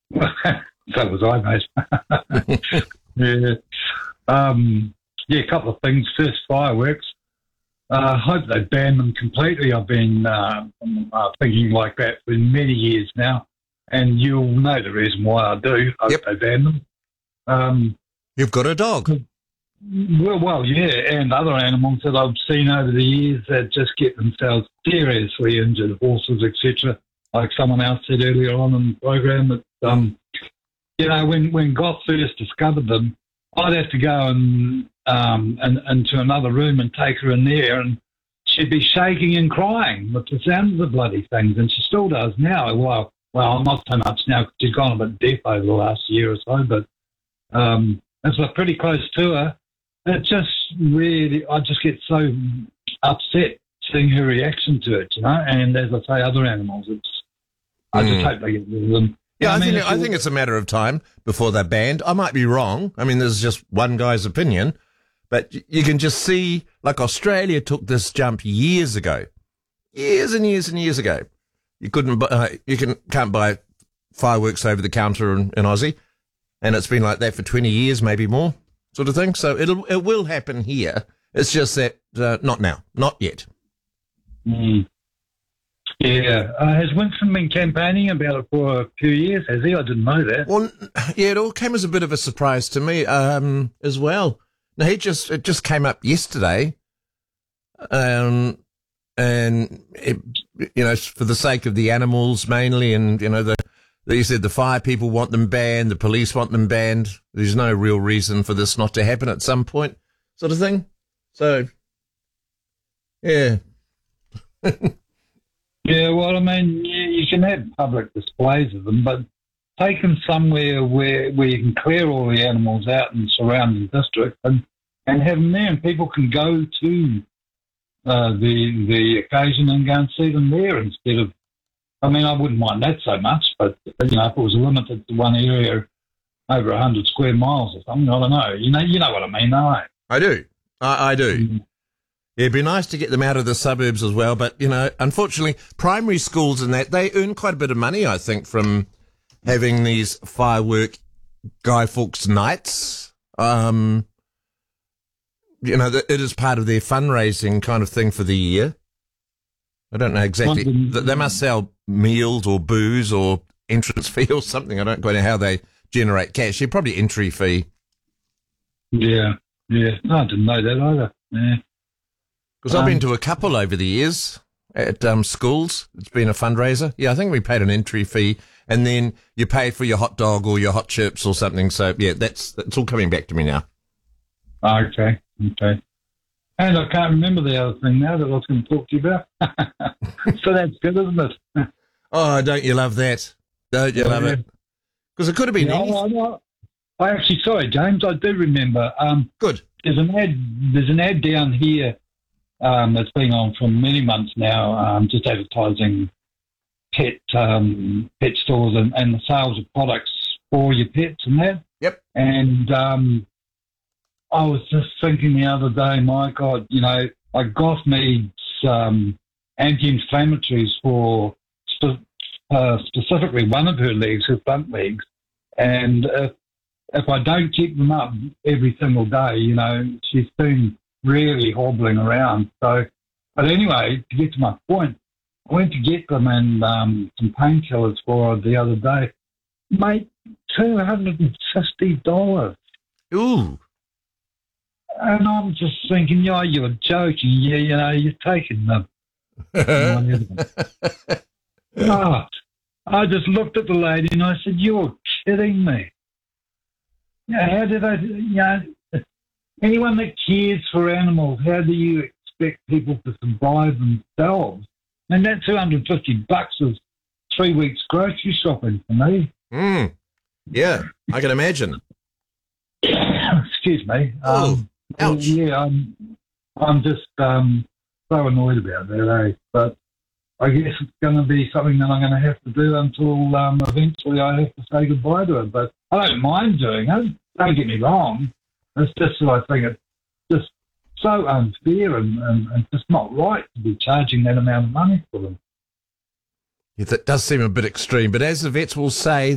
So was I, mate. Yeah. Yeah, a couple of things. First, fireworks. Hope they ban them completely. I've been thinking like that for many years now, and you'll know the reason why I do. Hope Yep. they ban them. You've got a dog. Well, yeah, and other animals that I've seen over the years that just get themselves seriously injured, horses, etc. Like someone else said earlier on in the program, that when Goth first discovered them, I'd have to go and into another room and take her in there, and she'd be shaking and crying with the sound of the bloody things, and she still does now. Well, not so much now because she's gone a bit deaf over the last year or so, but as we're pretty close to her, it just really, I just get so upset seeing her reaction to it, and as I say, other animals, I just hope they get rid of them. Yeah, I think it's a matter of time before they're banned. I might be wrong. I mean, this is just one guy's opinion, but you can just see, like Australia took this jump years ago, years and years and years ago. You can't buy fireworks over the counter in Aussie, and it's been like that for 20 years, maybe more, sort of thing. So it will happen here. It's just that not now, not yet. Mm. Yeah. Has Winston been campaigning about it for a few years, has he? I didn't know that. Well, yeah, it all came as a bit of a surprise to me as well. No, it just came up yesterday, and for the sake of the animals mainly, and he said the fire people want them banned, the police want them banned. There's no real reason for this not to happen at some point, sort of thing. So, yeah. Yeah, well, I mean, you can have public displays of them, but take them somewhere where you can clear all the animals out in surrounding districts and have them there, and people can go to the occasion and go and see them there instead of. I mean, I wouldn't mind that so much, but if it was limited to one area over 100 square miles or something, I don't know. You know what I mean, don't I? I do. I do. Mm-hmm. It'd be nice to get them out of the suburbs as well, but, unfortunately, primary schools and that, they earn quite a bit of money, I think, from having these firework Guy Fawkes nights. It is part of their fundraising kind of thing for the year. I don't know exactly. They must sell meals or booze or entrance fee or something. I don't quite know how they generate cash. Yeah, probably entry fee. Yeah. No, I didn't know that either. Yeah. Because I've been to a couple over the years at schools. It's been a fundraiser. Yeah, I think we paid an entry fee, and then you pay for your hot dog or your hot chips or something. So, yeah, that's all coming back to me now. Okay. And I can't remember the other thing now that I was going to talk to you about. So that's good, isn't it? Oh, don't you love that? Don't you love it? Because it could have been anything. I actually, sorry, James, I do remember. Good. There's an ad down here that's been on for many months now, just advertising pet stores and the sales of products for your pets and that. Yep. And I was just thinking the other day, my God, like Goth needs anti-inflammatories for specifically one of her legs, her front legs, and if I don't keep them up every single day, she's been really hobbling around. So, but anyway, to get to my point, I went to get them and some painkillers for her the other day. Mate, $250. Ooh. And I'm just thinking, you're joking. Yeah, you're taking them. Oh, I just looked at the lady and I said, "You're kidding me." How did anyone that cares for animals, how do you expect people to survive themselves? And that $250 is 3 weeks grocery shopping for me. Yeah, I can imagine. Excuse me. Ouch. Yeah, I'm just so annoyed about that, eh? But I guess it's going to be something that I'm going to have to do until eventually I have to say goodbye to it. But I don't mind doing it. Don't get me wrong. It's just that I think it's just so unfair and just not right to be charging that amount of money for them. Yeah, that does seem a bit extreme, but as the vets will say,